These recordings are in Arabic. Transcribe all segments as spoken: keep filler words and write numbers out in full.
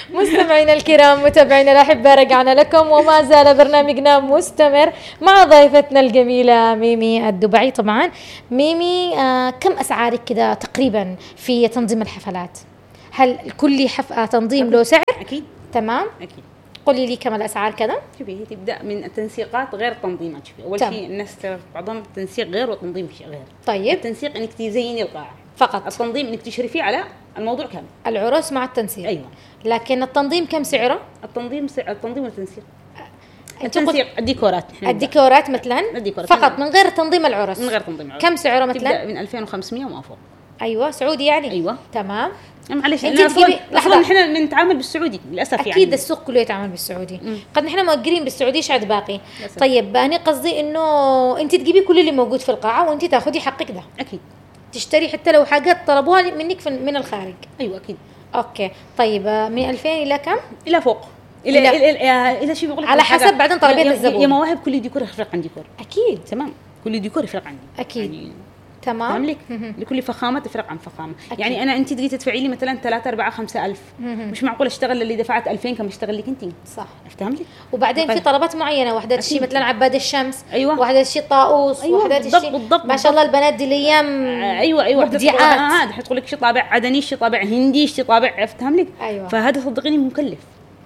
مستمعينا الكرام متابعينا الأحبة، رجعنا لكم وما زال برنامجنا مستمر مع ضيفتنا الجميلة ميمي الدبعي. طبعا ميمي، آه كم أسعارك كده تقريبا في تنظيم الحفلات؟ هل كل حفلة تنظيم له سعر؟ أكيد. تمام. أكيد. قولي لي كم الأسعار كذا. شوفي، هي تبدأ من التنسيقات غير التنظيمات. شوفي، أول شيء الناس تعرف بعضهم التنسيق غير والتنظيم شيء غير. طيب. التنسيق إنك تزيني القاعة فقط. التنظيم إنك تشرفي على الموضوع كامل. العرس مع التنسيق. أيوة. لكن التنظيم كم سعره؟ التنظيم س... التنظيم والتنسيق. التنسيق الديكورات. الديكورات مثلا. الديكورات فقط من غير تنظيم العرس. من غير تنظيم العرس. كم سعره مثلا؟ تبدأ من ألفين وخمسمية وما فوق. أيوة سعودي يعني. أيوة. تمام. معلش انت احنا تجيبي اصلا احنا بنتعامل بالسعودي للاسف. اكيد يعني اكيد السوق كله يتعامل بالسعودي. مم. قد نحن مؤجرين بالسعودي شعد باقي. للأسف. طيب انا قصدي انه انت تجيبي كل اللي موجود في القاعه وانت تاخذي حقك ده. اكيد. تشتري حتى لو حاجات طلبوها منك من الخارج. ايوه اكيد. اوكي طيب، من ألفين الى كم؟ الى فوق. الى الى الى, إلى شيء بقول على حسب بعدين طلبيه الزبون. يا مواهب كل ديكور يفرق عن ديكور. اكيد. تمام. كل ديكور يفرق عندي. اكيد يعني تمام. فهملك لكل فخامه تفرق عن فخامه. أكيد. يعني انا انت تجي تدفعي لي مثلا ثلاثة أربعة خمسة ألف، مش معقول اشتغل اللي دفعت ألفين كم اشتغل لك انت. صح. فهملك. وبعدين طيب. في طلبات معينه، وحدات الشيء مثلا عباد الشمس. أيوة. وحدات الشيء طاووس. أيوة. وحدات الشيء بالضبط. ما شاء الله البنات دي الايام. ايوه ايوه مبدعات. هذا حتقول لك شيء طابع عدني، شيء طابع هندي، شيء طابع فهملك. أيوة. فهذا صدقيني مكلف.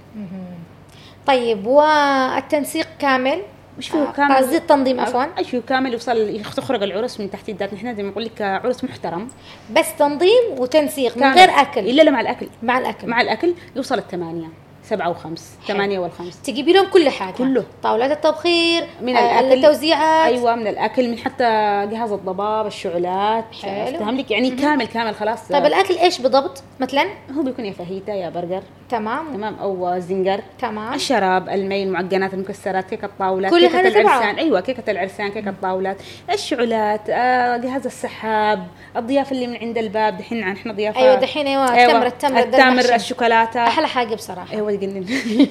طيب والتنسيق كامل؟ مش فيه كامل. قصدي التنظيم عفوا. ايش فيه كامل يوصل تخرج العرس من تحت الذات. نحن زي ما نقول لك عرس محترم، بس تنظيم وتنسيق من غير اكل. الا لا مع الاكل. مع الاكل مع الاكل يوصل الثمانية سبعة وخمس ثمانية والخمس. تجيبي لهم كل حاجه كله، طاولات التبخير من الاكل، التوزيعات. ايوه من الاكل، من حتى جهاز الضباب، الشعلات. فاهم لك يعني. م- كامل كامل خلاص. طيب الاكل ايش بالضبط مثلا؟ هو بيكون يا فاهيتا يا برجر. تمام تمام او زنجر. تمام. الشراب، المي، المعجنات، المكسرات، كيكه الطاولات، كل كيكه العرسان. ايوه كيكه العرسان، كيكه الطاولات، الشعلات، آه، جهاز السحاب، الضيافه اللي من عند الباب. دحين احنا ضيافه. ايوه دحين ايوه التمر التمر التمر الشوكولاته احلى حاجه بصراحه. ايوه تقلل.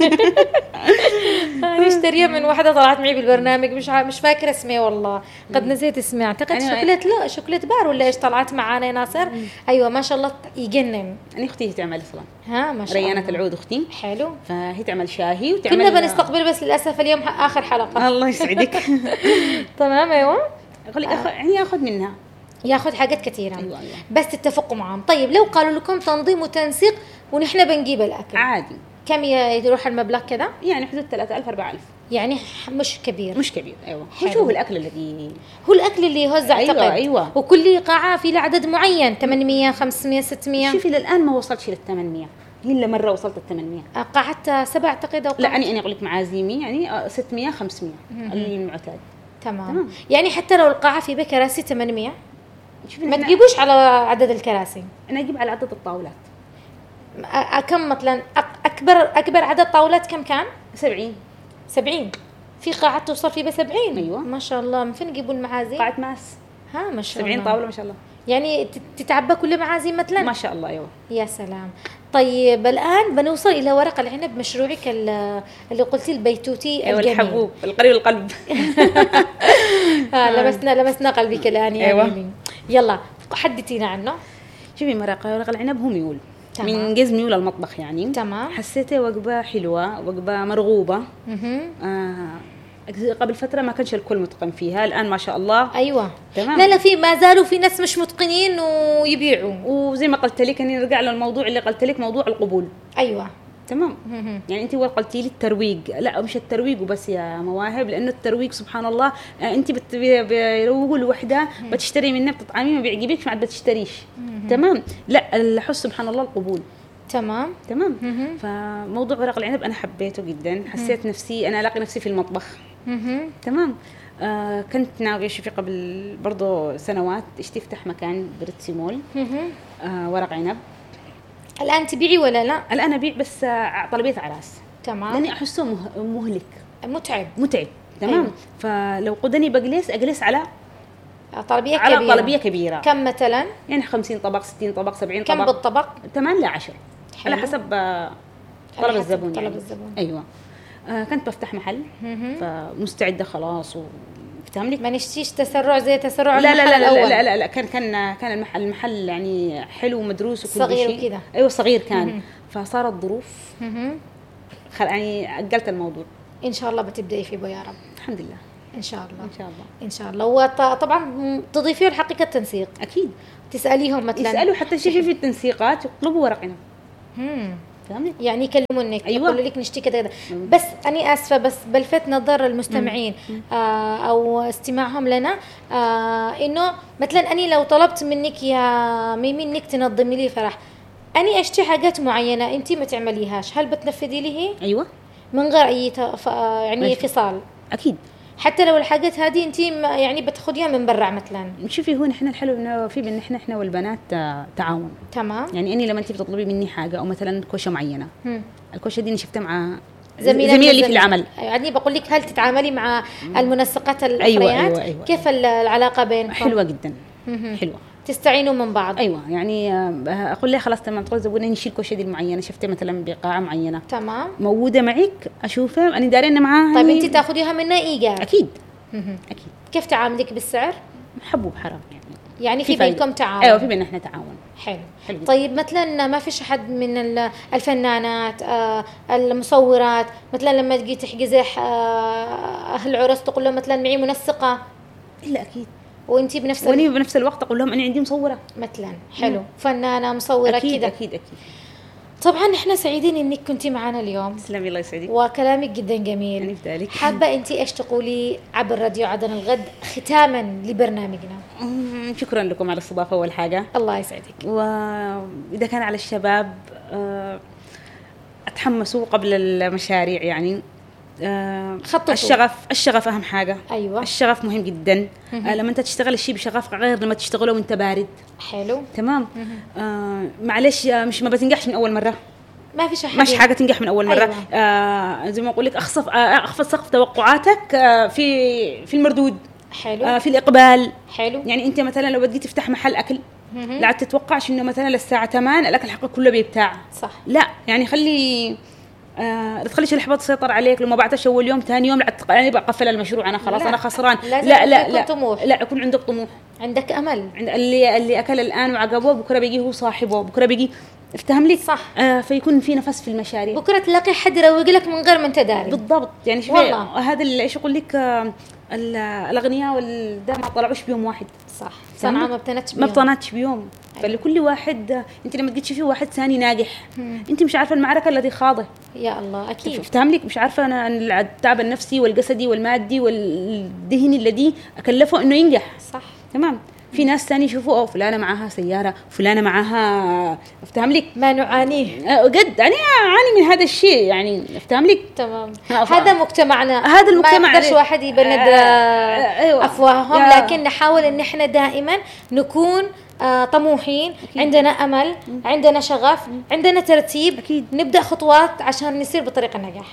انا اشتريها من واحده طلعت معي بالبرنامج، مش مش فاكره اسمها والله، قد نسيت اسمها. اعتقد شوكولات، لا شوكولات بار ولا ايش طلعت معانا يا ناصر. ايوه ما شاء الله يجنن. انا اختي تعمل اصلا. ها ما شاء الله. ريانة العود اختي. حلو. فهي تعمل شاهي وتعمل. كنا بنستقبل بس للاسف اليوم اخر حلقه. الله يسعدك. تمام ايوه. اقول لك آه. يعني ياخذ منها، ياخذ حاجات كثيره. أيوة أيوة. بس تتفقوا معهم. طيب لو قالوا لكم تنظيم وتنسيق ونحن بنجيب الاكل عادي، كم يروح المبلغ كذا؟ يعني حدود ثلاثة آلاف أربعة آلاف. يعني مش كبير. مش كبير. ايوه. شوف الاكل الذي هو الاكل اللي يوزع. أيوة اعتقد أيوة. وكل قاعه في له عدد معين، ثمانمية خمسمية ستمية. شوفي للان ما وصلتش لل ثمانمية، الا مره وصلت ال ثمانمية. قعدت سبع اعتقد او لا انا انا اقول لك معازيمي يعني ستمية خمسمية المعتاد. تمام. تمام. يعني حتى لو القاعه في بها كراسي ثمانمية ما تجيبوش على عدد الكراسي. انا اجيب على عدد الطاولات. كم مثلا اكبر اكبر عدد طاولات كم كان؟ سبعين. سبعين في قاعات توصل في بسبعين. ايوه ما شاء الله. من فين يجيبوا المعازيم؟ قاعه ماس. ها ما شاء الله. سبعين طاوله ما شاء الله. يعني تتعبى كل معازيم مثلا. ما شاء الله. ايوه يا سلام. طيب الان بنوصل الى ورق العنب، مشروعك اللي قلتي البيتوتي. ايوه الحبوب القريب القلب. ها لمسنا لمسنا قلبك الان يا أيوة. ميمي. يلا حدثينا عنه. شوفي مرق ورق العنب هو ميول. تمام. من جز ميول المطبخ يعني. تمام. حسيته وجبه حلوه، وجبه مرغوبه. آه قبل فتره ما كانش الكل متقن فيها، الان ما شاء الله. ايوه تمام. لا لا في ما زالوا في ناس مش متقنين ويبيعوا. وزي ما قلت لك اني نرجع للموضوع اللي قلت لك، موضوع القبول. ايوه تمام. يعني انت قلتي لي الترويج، لا مش الترويج وبس يا مواهب، لانه الترويج سبحان الله انت بيروجوا لوحده بتشتري منه بتطعمي ما بيعجبكش ما عاد بتشتريش. تمام. لا الحس سبحان الله القبول. تمام تمام. فموضوع ورق العنب انا حبيته جدا، حسيت نفسي انا الاقي نفسي في المطبخ. تمام. آه كنت ناويه شوفي قبل برضو سنوات تفتح مكان بريتسي مول. آه ورق عنب. الان تبيعي ولا لا؟ الان ابيع بس طلبيه عراس. تمام. لاني احسه مه... مهلك متعب متعب. تمام. أيوة. فلو قدني بجلس اجلس على طلبيه على كبيره. طلبيه كبيره. كم مثلا؟ يعني خمسين طبق، ستين طبق، سبعين كم طبق. كم بالطبق؟ ثمانية إلى عشرة على حسب طلب الزبون. طلب يعني. الزبون. ايوه. آه كنت بفتح محل، فمستعده خلاص فهمني؟ ما نشتيش تسرع زي تسرع لا المحل لا لا الأول. لا لا لا كان كان كان المحل المحل يعني حلو ومدروس وكل صغير شيء. وكذا. ايوه صغير كان. فصارت ظروف مهم. خل يعني اجلت الموضوع. ان شاء الله بتبدأي فيه يا رب. الحمد لله. ان شاء الله. ان شاء الله. ان شاء الله. وطبعا تضيفيه الحقيقة التنسيق، اكيد تسأليهم مثلا، يسالوا حتى شيء في التنسيقات يطلبوا ورقنا. مم. فهمني؟ يعني يكلمونك أيوة. يقولوا لك نشتي كذا كذا. بس أنا آسفة بس بلفت نظر المستمعين آه أو استماعهم لنا آه إنه مثلا أنا لو طلبت منك يا ميمي إنك تنظمي لي فرح، أنا أشتي حاجات معينة أنت ما تعمليهاش، هل بتنفذي لي هي ايوه من غير أي تف... يعني ماشي. فصال؟ اكيد. حتى لو الحاجات هذه أنت يعني بتاخديها من برا مثلا. شوفي هون احنا الحلو انه في بين احنا احنا والبنات آه، تعاون. تمام. يعني اني لما انت بتطلبي مني حاجه او مثلا كوشه معينه، هم. الكوشه دي انا شفتها مع زميلة زميلة لي في زميلة. العمل. يعني بقول لك هل تتعاملي مع المنسقات الأخريات؟ أيوة أيوة أيوة. كيف العلاقة بينكم؟ حلوه جدا. مهم. حلوه. تستعينوا من بعض. ايوه يعني آه، اقول لها خلاص تمام تقول زبونه نشيل الكوشه دي المعينه شفتها مثلا بقاعه معينه تمام. موجوده معك اشوفها انا داري انا معاها. طيب يعني انت تاخذيها منها ايجار؟ اكيد. مهم. اكيد. كيف تعاملك بالسعر؟ حبوب حرام يعني. يعني في فايدة. بينكم تعاون؟ ايوه في بيننا احنا تعاون. حلو. حلو. طيب مثلا ما فيش احد من ال- الفنانات آه، المصورات مثلا لما تجي تحجزي ح- آه، اهل العرس تقول لهم مثلا معي منسقه الا اكيد. وانتي بنفس واني ال- بنفس الوقت اقول لهم انا عندي مصوره. مثلا حلو مم. فنانه مصوره اكيد كذا. اكيد اكيد. طبعا احنا سعيدين انك كنتي معنا اليوم تسلمي الله يسعدك. وكلامك جدا جميل. يعني في ذلك. حابه انتي ايش تقولي عبر راديو عدن الغد ختاما لبرنامجنا؟ مم، شكرا لكم على الاستضافه اول حاجه. الله يسعدك. واذا كان على الشباب آه، اتحمسوا قبل المشاريع يعني آه، خططوا. الشغف الشغف اهم حاجه. ايوه. الشغف مهم جدا. آه، لما انت تشتغل الشيء بشغف غير لما تشتغله وانت بارد. حلو. تمام. آه، معلش آه، مش ما بتنجحش من اول مره. ما في شيء مش حاجه تنجح من اول مره. أيوة. آه، زي ما اقول لك اخفض آه، اخفض سقف توقعاتك آه، في في المردود. حلو. آه، في الاقبال. حلو. يعني انت مثلا لو بدي تفتح محل اكل لا تتوقعش انه مثلا للساعه ثمانية الاكل حقك كله بيبتاع. صح. لا يعني خلي آه لا تخليش الاحباط يسيطر عليك. لو ما بعتش اول يوم ثاني يوم لا تق... يعني بقفل المشروع انا خلاص لا. انا خسران. لازم لا لا يكون لا طموح. لا يكون عندك طموح. عندك امل. عند اللي اللي اكل الان وعقبه بكره بيجي هو صاحبه بكره بيجي افتهم لي. صح. آه فيكون في نفس في المشاريع. بكره تلاقي حد يروق لك من غير ما انت داري. بالضبط. يعني شوفي والله. هذا اللي ايش اقول لك آه ال- الاغنياء والده ما طلعوش بيوم واحد. صح. صنعاء ما ابتنتش ما بيوم. بطناتش بيوم. فلكل واحد انت لما تجي تشوفي واحد ثاني ناجح انت مش عارفه المعركه التي خاضه. يا الله اكيد. افتهم لك مش عارفه انا التعب النفسي والجسدي والمادي والذهني الذي اكلفه انه ينجح. صح. تمام. في ناس ثاني يشوفوا او فلانه معاها سياره فلانه معاها افتهم لك ما نعانيه. آه، قد انا اعاني من هذا الشيء يعني افتهم لك. تمام. آه، ف- هذا مجتمعنا. هذا المجتمع ما يقدرش يعني- واحد يبند آه، آه، أيوة. افواههم يا- لكن نحاول ان احنا دائما نكون آه، طموحين. عندنا امل. عندنا شغف. عندنا ترتيب. أكيد. نبدا خطوات عشان نسير بطريق النجاح.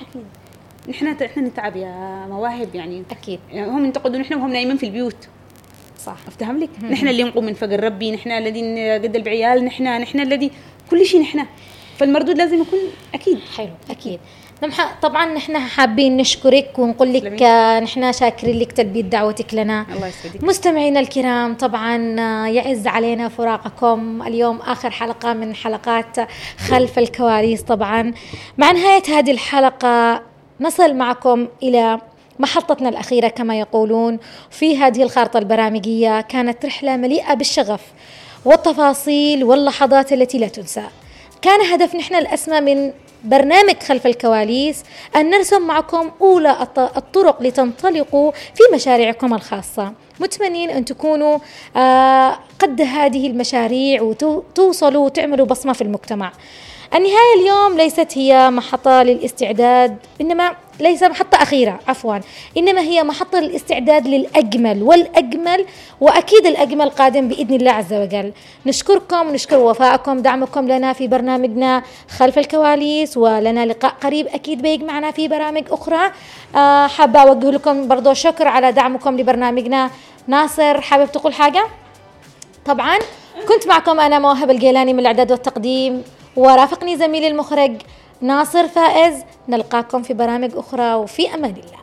نحن نحن نتعب يا مواهب يعني. اكيد. يعني هم ينتقدوا نحن وهم نايمين في البيوت. صح. افتهم لك. نحن اللي نقوم من فقر ربي نحن الذين نقدر بعيال نحن نحن الذي كل شيء نحن. فالمردود لازم يكون اكيد. حلو اكيد. نمح... طبعا نحن حابين نشكرك ونقول لك تسلمي. آه، نحن شاكرين لك تلبيه دعوتك لنا. الله يسعدك. مستمعينا الكرام طبعا آه، يعز علينا فراقكم اليوم آخر حلقة من حلقات خلف الكواليس. طبعا مع نهاية هذه الحلقة نصل معكم إلى محطتنا الأخيرة كما يقولون في هذه الخارطة البرامجية. كانت رحلة مليئة بالشغف والتفاصيل واللحظات التي لا تنسى. كان هدف نحن الأسمى من برنامج خلف الكواليس أن نرسم معكم أولى الط- الطرق لتنطلقوا في مشاريعكم الخاصة. متمنين أن تكونوا آه قد هذه المشاريع وتوصلوا وتعملوا بصمة في المجتمع. النهاية اليوم ليست هي محطة للاستعداد إنما ليس محطة أخيرة عفوا إنما هي محطة للاستعداد للأجمل والأجمل وأكيد الأجمل قادم بإذن الله عز وجل. نشكركم ونشكر وفائكم دعمكم لنا في برنامجنا خلف الكواليس ولنا لقاء قريب أكيد بيجمعنا في برامج أخرى. آه حابة أوجه لكم برضو شكر على دعمكم لبرنامجنا. ناصر حابب تقول حاجة؟ طبعا كنت معكم أنا مواهب الجيلاني من الإعداد والتقديم ورافقني زميلي المخرج ناصر فائز. نلقاكم في برامج أخرى وفي أمان الله.